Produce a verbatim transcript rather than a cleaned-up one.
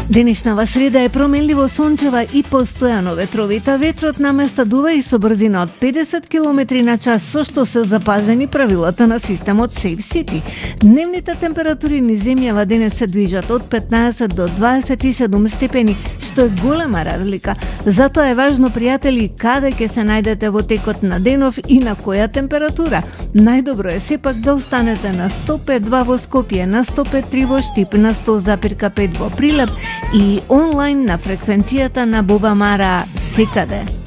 Денешнава среда е променливо сончева и постојано ветровита. Ветрот на места дува и со брзина од педесет километри на час, со што се запазени правилата на системот Safe City. Дневните температури низ земјава денес се движат од петнаесет до дваесет и седум степени, што е голема разлика. Затоа е важно, пријатели, каде ќе се најдете во текот на денов и на која температура. Најдобро е сепак да останете на сто пет два во Скопје, на сто пет три во Штип, на сто пет во Прилеп и онлайн на фреквенцијата на Боба Мара секаде.